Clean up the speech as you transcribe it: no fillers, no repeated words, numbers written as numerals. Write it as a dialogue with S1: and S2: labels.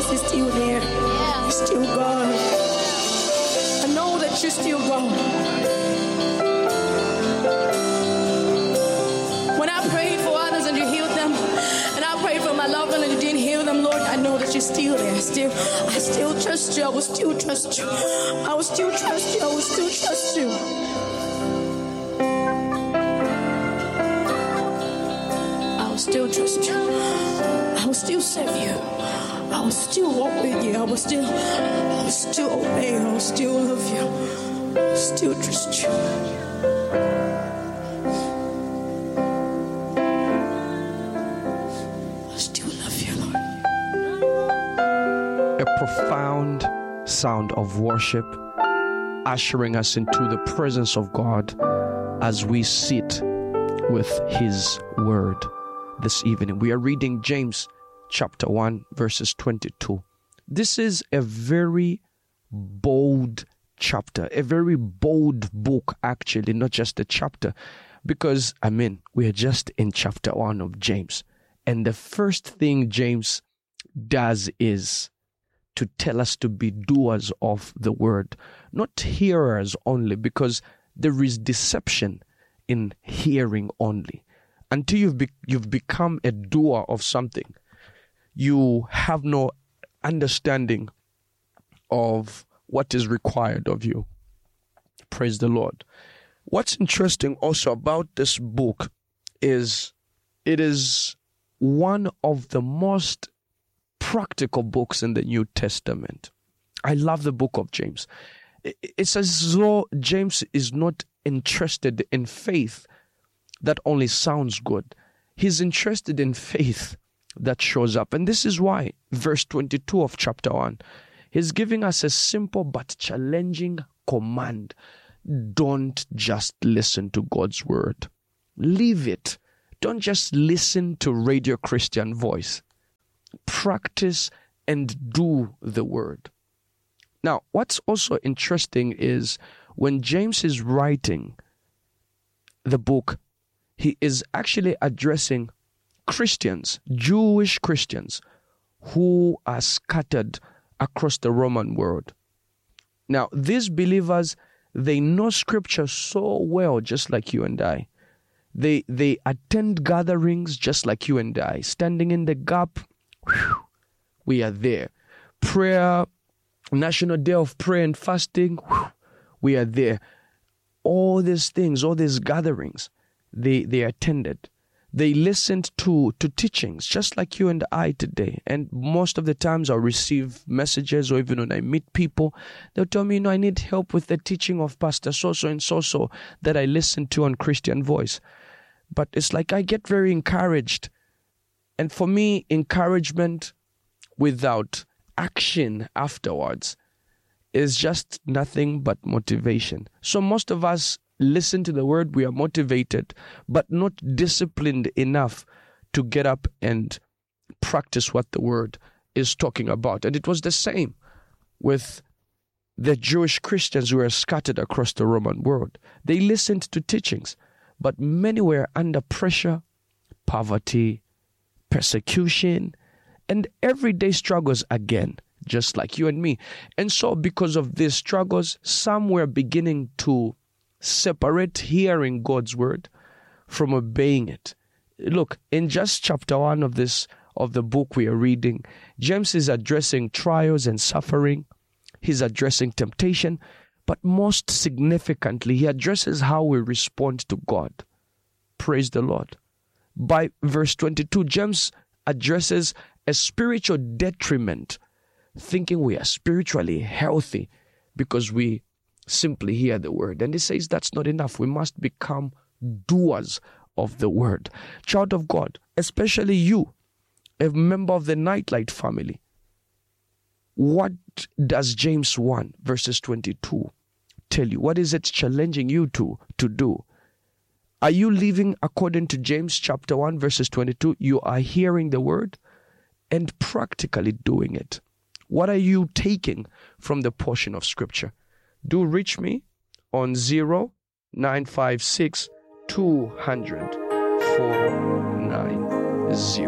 S1: Jesus is still there. He's still God. I know that you're still God. When I prayed for others and you healed them, and I prayed for my loved one and you didn't heal them, Lord, I know that you're still there. I still trust you. I will still trust you. I will still trust you. I will still trust you. I will still trust you. I will still serve you. I will still walk with you. I will still obey. I will still love you. I will still trust you. I still love you, Lord.
S2: A profound sound of worship ushering us into the presence of God as we sit with His Word this evening. We are reading James chapter 1 verses 22. This is a very bold chapter, a very bold book actually, not just a chapter, because we are just in chapter 1 of James. And the first thing James does is to tell us to be doers of the word, not hearers only, because there is deception in hearing only. Until you've become a doer of something, you have no understanding of what is required of you. Praise the Lord. What's interesting also about this book is it is one of the most practical books in the New Testament. I love the book of James. It's as though James is not interested in faith that only sounds good. He's interested in faith that shows up. And this is why, verse 22 of chapter 1, he's giving us a simple but challenging command. Don't just listen to God's word. Leave it. Don't just listen to Radio Christian Voice. Practice and do the word. Now, what's also interesting is when James is writing the book, he is actually addressing Christians, Jewish Christians, who are scattered across the Roman world. Now, these believers, they know Scripture so well, just like you and I. They attend gatherings just like you and I. Standing in the gap, we are there. Prayer, National Day of Prayer and Fasting, we are there. All these things, all these gatherings, they attended. They listened to teachings just like you and I today. And most of the times I'll receive messages, or even when I meet people, they'll tell me, I need help with the teaching of Pastor so-so and so-so that I listen to on Christian Voice. But it's like I get very encouraged. And for me, encouragement without action afterwards is just nothing but motivation. So most of us listen to the word, we are motivated, but not disciplined enough to get up and practice what the word is talking about. And it was the same with the Jewish Christians who were scattered across the Roman world. They listened to teachings, but many were under pressure, poverty, persecution, and everyday struggles again, just like you and me. And so because of these struggles, some were beginning to separate hearing God's word from obeying it. Look, in just chapter 1 of the book we are reading, James is addressing trials and suffering. He's addressing temptation, but most significantly, he addresses how we respond to God. Praise the Lord. By verse 22, James addresses a spiritual detriment, thinking we are spiritually healthy because we simply hear the word. And he says that's not enough. We must become doers of the word. Child of God, especially you, a member of the Nightlight family, what does James 1 verses 22 tell you? What is it challenging you to do? Are you living according to James chapter 1 verses 22? You are hearing the word and practically doing it. What are you taking from the portion of Scripture? Do reach me on 0956 200 490.